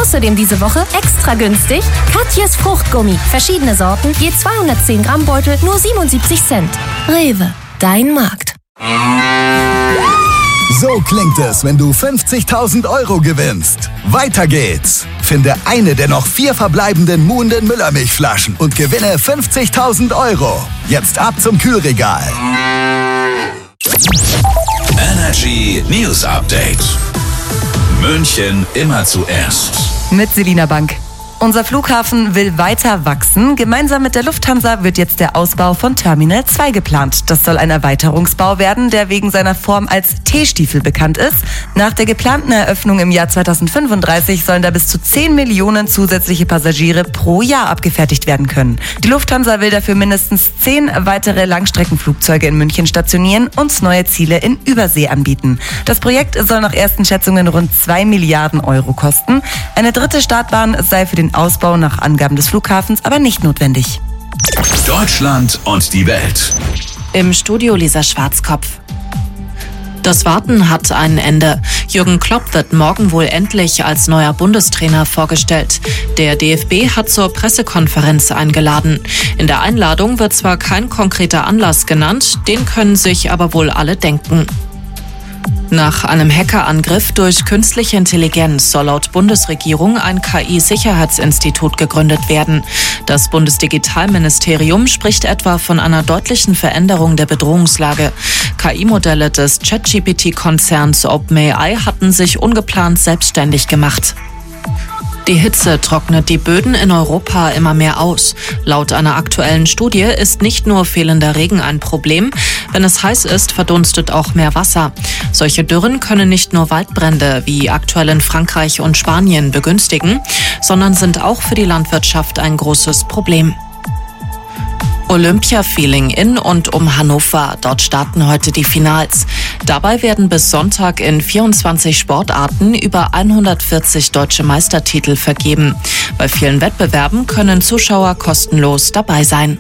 Außerdem diese Woche extra günstig Katjes Fruchtgummi. Verschiedene Sorten, je 210 Gramm Beutel, nur 77 Cent. Rewe, dein Markt. So klingt es, wenn du 50.000 Euro gewinnst. Weiter geht's. Finde eine der noch 4 verbleibenden Muhnden Müllermilchflaschen und gewinne 50.000 Euro. Jetzt ab zum Kühlregal. Energy News Update. München immer zuerst. Mit Selina Bank. Unser Flughafen will weiter wachsen. Gemeinsam mit der Lufthansa wird jetzt der Ausbau von Terminal 2 geplant. Das soll ein Erweiterungsbau werden, der wegen seiner Form als T-Stiefel bekannt ist. Nach der geplanten Eröffnung im Jahr 2035 sollen da bis zu 10 Millionen zusätzliche Passagiere pro Jahr abgefertigt werden können. Die Lufthansa will dafür mindestens 10 weitere Langstreckenflugzeuge in München stationieren und neue Ziele in Übersee anbieten. Das Projekt soll nach ersten Schätzungen rund 2 Milliarden Euro kosten. Eine dritte Startbahn sei für den Ausbau nach Angaben des Flughafens aber nicht notwendig. Deutschland und die Welt. Im Studio Lisa Schwarzkopf. Das Warten hat ein Ende. Jürgen Klopp wird morgen wohl endlich als neuer Bundestrainer vorgestellt. Der DFB hat zur Pressekonferenz eingeladen. In der Einladung wird zwar kein konkreter Anlass genannt, den können sich aber wohl alle denken. Nach einem Hackerangriff durch künstliche Intelligenz soll laut Bundesregierung ein KI-Sicherheitsinstitut gegründet werden. Das Bundesdigitalministerium spricht etwa von einer deutlichen Veränderung der Bedrohungslage. KI-Modelle des ChatGPT-Konzerns OpenAI hatten sich ungeplant selbstständig gemacht. Die Hitze trocknet die Böden in Europa immer mehr aus. Laut einer aktuellen Studie ist nicht nur fehlender Regen ein Problem. Wenn es heiß ist, verdunstet auch mehr Wasser. Solche Dürren können nicht nur Waldbrände wie aktuell in Frankreich und Spanien begünstigen, sondern sind auch für die Landwirtschaft ein großes Problem. Olympia-Feeling in und um Hannover. Dort starten heute die Finals. Dabei werden bis Sonntag in 24 Sportarten über 140 deutsche Meistertitel vergeben. Bei vielen Wettbewerben können Zuschauer kostenlos dabei sein.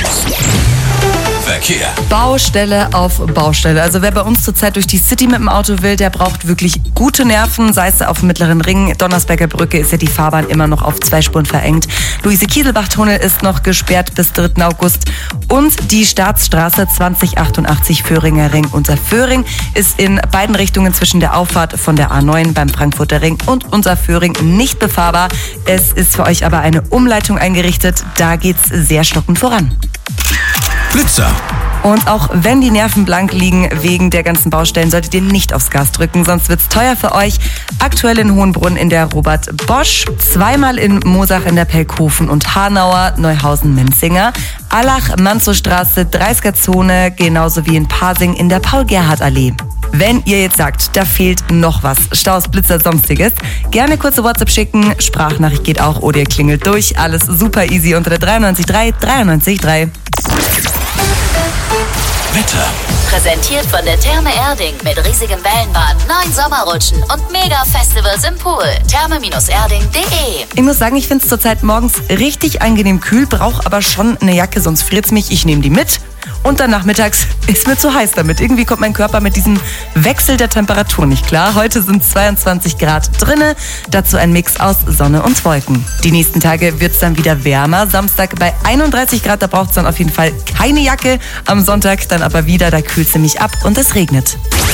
Verkehr. Baustelle auf Baustelle. Also wer bei uns zurzeit durch die City mit dem Auto will, der braucht wirklich gute Nerven, sei es auf dem Mittleren Ring. Donnersberger Brücke ist ja die Fahrbahn immer noch auf 2 Spuren verengt. Luise-Kieselbach-Tunnel ist noch gesperrt bis 3. August. Und die Staatsstraße 2088 Föhringer Ring. Unser Föhring ist in beiden Richtungen zwischen der Auffahrt von der A9 beim Frankfurter Ring und unser Föhring nicht befahrbar. Es ist für euch aber eine Umleitung eingerichtet. Da geht's sehr stockend voran. Blitzer. Und auch wenn die Nerven blank liegen wegen der ganzen Baustellen, solltet ihr nicht aufs Gas drücken, sonst wird's teuer für euch. Aktuell in Hohenbrunn in der Robert Bosch, zweimal in Moosach in der Pelkhofen und Hanauer, Neuhausen-Menzinger, Allach, Manzowstraße, 30er Zone, genauso wie in Pasing in der Paul-Gerhardt-Allee. Wenn ihr jetzt sagt, da fehlt noch was, Staus, Blitzer, Sonstiges, gerne kurze WhatsApp schicken, Sprachnachricht geht auch oder ihr klingelt durch, alles super easy unter der 93.3 93.3. Wetter. Präsentiert von der Therme Erding mit riesigem Wellenbad, 9 Sommerrutschen und Mega-Festivals im Pool. Therme-erding.de. Ich muss sagen, ich finde es zurzeit morgens richtig angenehm kühl, brauche aber schon eine Jacke, sonst friert's mich. Ich nehme die mit. Und dann nachmittags ist mir zu heiß damit. Irgendwie kommt mein Körper mit diesem Wechsel der Temperatur nicht klar. Heute sind 22 Grad drinne, dazu ein Mix aus Sonne und Wolken. Die nächsten Tage wird es dann wieder wärmer. Samstag bei 31 Grad, da braucht es dann auf jeden Fall keine Jacke. Am Sonntag dann aber wieder, da kühlt es nämlich ab und es regnet.